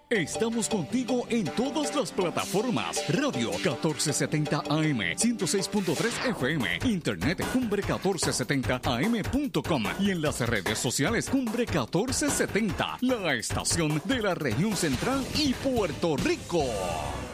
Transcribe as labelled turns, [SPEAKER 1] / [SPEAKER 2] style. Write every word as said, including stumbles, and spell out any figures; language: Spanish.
[SPEAKER 1] Estamos contigo en todas las plataformas. Radio catorce setenta A M, ciento seis punto tres F M, Internet Cumbre catorce setenta A M punto com y en las redes sociales Cumbre catorce setenta, la estación de la región central y Puerto Rico.